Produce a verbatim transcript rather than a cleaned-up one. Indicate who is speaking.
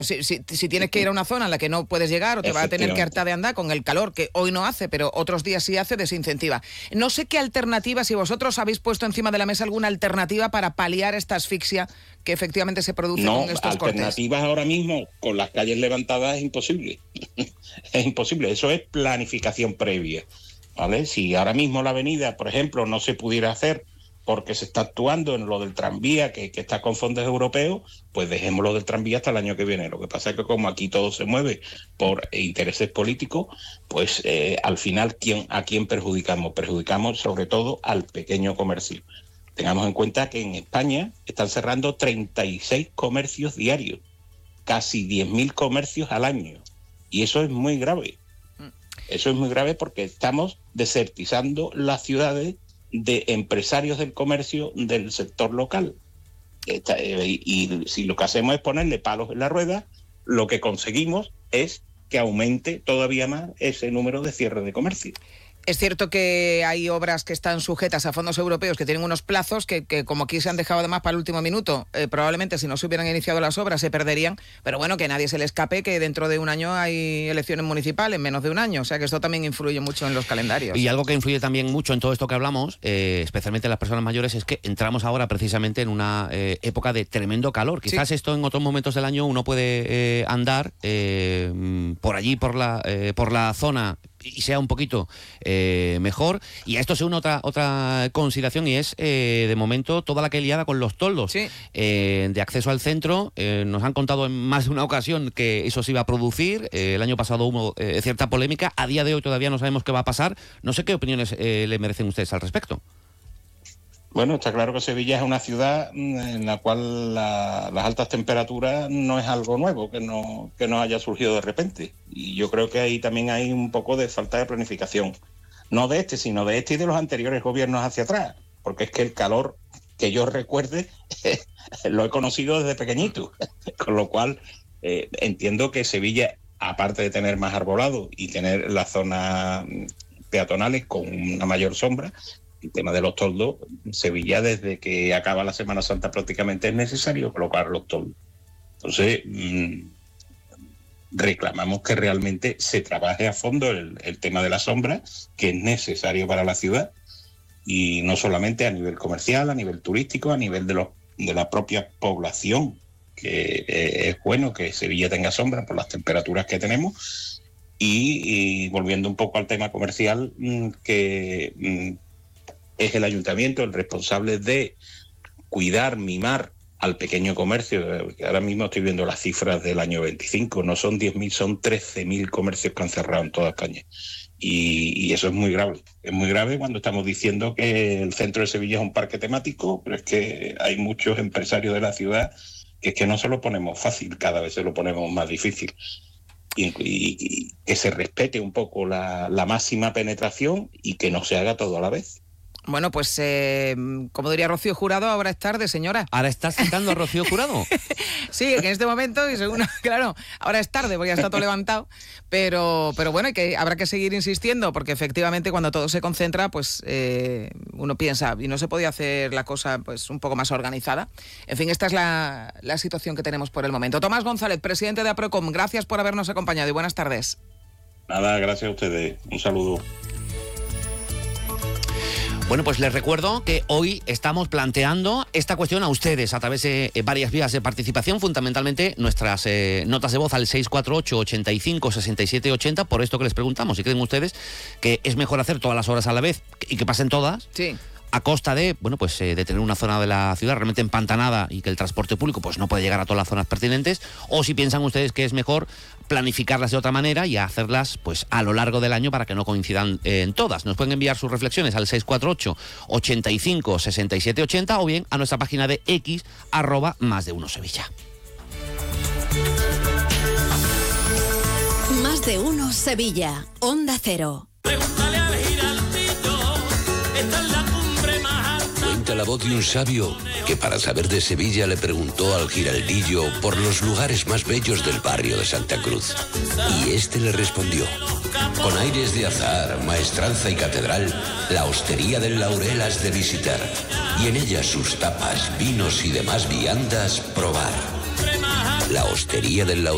Speaker 1: Si, si, si tienes que ir a una zona en la que no puedes llegar o te vas a tener que hartar de andar con el calor, que hoy no hace, pero otros días sí hace, desincentiva. No sé qué alternativa, si vosotros habéis puesto encima de la mesa alguna alternativa para paliar esta asfixia que efectivamente se produce
Speaker 2: no,
Speaker 1: con estos cortes.
Speaker 2: Alternativas ahora mismo, con las calles levantadas, es imposible. Es imposible, eso es planificación previa, ¿vale? Si ahora mismo la avenida, por ejemplo, no se pudiera hacer porque se está actuando en lo del tranvía, que, que está con fondos europeos, pues dejémoslo del tranvía hasta el año que viene. Lo que pasa es que como aquí todo se mueve por intereses políticos, pues eh, al final, ¿quién, ¿a quién perjudicamos? Perjudicamos sobre todo al pequeño comercio. Tengamos en cuenta que en España están cerrando treinta y seis comercios diarios, casi diez mil comercios al año. Y eso es muy grave. Eso es muy grave porque estamos desertizando las ciudades de empresarios del comercio del sector local. Esta, y, y si lo que hacemos es ponerle palos en la rueda, lo que conseguimos es que aumente todavía más ese número de cierre de comercio.
Speaker 1: Es cierto que hay obras que están sujetas a fondos europeos que tienen unos plazos que, que como aquí se han dejado además para el último minuto, eh, probablemente si no se hubieran iniciado las obras se perderían, pero bueno, que nadie se le escape que dentro de un año hay elecciones municipales, menos de un año, o sea que esto también influye mucho en los calendarios.
Speaker 3: Y algo que influye también mucho en todo esto que hablamos, eh, especialmente en las personas mayores, es que entramos ahora precisamente en una eh, época de tremendo calor. Quizás sí. Esto en otros momentos del año uno puede eh, andar eh, por allí, por la, eh, por la zona, y sea un poquito eh, mejor. Y a esto se une otra otra consideración, y es eh, de momento toda la que liada con los toldos
Speaker 1: sí.
Speaker 3: eh, de acceso al centro. Eh, nos han contado en más de una ocasión que eso se iba a producir. Eh, el año pasado hubo eh, cierta polémica. A día de hoy todavía no sabemos qué va a pasar. No sé qué opiniones eh, le merecen ustedes al respecto.
Speaker 2: Bueno, está claro que Sevilla es una ciudad en la cual la, las altas temperaturas no es algo nuevo, que no, que no haya surgido de repente. Y yo creo que ahí también hay un poco de falta de planificación. No de este, sino de este y de los anteriores gobiernos hacia atrás. Porque es que el calor que yo recuerde lo he conocido desde pequeñito. Con lo cual eh, entiendo que Sevilla, aparte de tener más arbolado y tener las zonas peatonales con una mayor sombra, el tema de los toldos, Sevilla desde que acaba la Semana Santa prácticamente es necesario colocar los toldos. Entonces, mmm, reclamamos que realmente se trabaje a fondo el, el tema de la sombra, que es necesario para la ciudad, y no solamente a nivel comercial, a nivel turístico, a nivel de, los, de la propia población, que eh, es bueno que Sevilla tenga sombra por las temperaturas que tenemos, y, y volviendo un poco al tema comercial, mmm, que... Mmm, es el ayuntamiento el responsable de cuidar, mimar al pequeño comercio. Ahora mismo estoy viendo las cifras del año veinticinco, no son diez mil, son trece mil comercios que han cerrado en toda España. Y, y eso es muy grave. Es muy grave cuando estamos diciendo que el centro de Sevilla es un parque temático, pero es que hay muchos empresarios de la ciudad que es que no se lo ponemos fácil, cada vez se lo ponemos más difícil. Y, y, y que se respete un poco la, la máxima penetración y que no se haga todo a la vez.
Speaker 1: Bueno, pues, eh, como diría Rocío Jurado, ahora es tarde, señora.
Speaker 3: ¿Ahora estás citando a Rocío Jurado?
Speaker 1: Sí, en este momento, y según, claro, ahora es tarde porque ya está todo levantado, pero, pero bueno, hay que, habrá que seguir insistiendo, porque efectivamente cuando todo se concentra, pues eh, uno piensa, y no se podía hacer la cosa pues un poco más organizada. En fin, esta es la, la situación que tenemos por el momento. Tomás González, presidente de APROCOM, gracias por habernos acompañado y buenas tardes.
Speaker 2: Nada, gracias a ustedes. Un saludo.
Speaker 3: Bueno, pues les recuerdo que hoy estamos planteando esta cuestión a ustedes a través de eh, varias vías de participación, fundamentalmente nuestras eh, notas de voz al seis cuatro ocho, ochenta y cinco, sesenta y siete ochenta, por esto que les preguntamos, si creen ustedes que es mejor hacer todas las horas a la vez y que pasen todas.
Speaker 1: Sí.
Speaker 3: A costa de, bueno, pues eh, de tener una zona de la ciudad realmente empantanada y que el transporte público pues no puede llegar a todas las zonas pertinentes, o si piensan ustedes que es mejor planificarlas de otra manera y hacerlas pues a lo largo del año para que no coincidan eh, en todas. Nos pueden enviar sus reflexiones al seis cuatro ocho, ochenta y cinco, sesenta y siete ochenta o bien a nuestra página de X, arroba más de uno Sevilla.
Speaker 4: Más de uno Sevilla, Onda Cero.
Speaker 5: Pregúntale al Giraldillo, esta es la cumbre más alta.
Speaker 6: Cuenta la voz de un sabio que para saber de Sevilla le preguntó al Giraldillo por los lugares más bellos del barrio de Santa Cruz. Y este le respondió: con aires de azar, maestranza y catedral, la hostería del Laurel has de visitar, y en ella sus tapas, vinos y demás viandas probar. La hostería del Laurel.